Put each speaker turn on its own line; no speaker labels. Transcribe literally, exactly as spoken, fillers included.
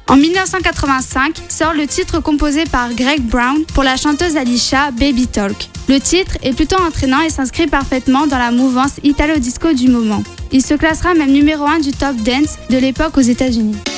En dix-neuf cent quatre-vingt-cinq sort le titre composé par Greg Brown pour la chanteuse Alicia, Baby Talk. Le titre est plutôt entraînant et s'inscrit parfaitement dans la mouvance italo-disco du moment. Il se classera même numéro un du top dance de l'époque aux États-Unis.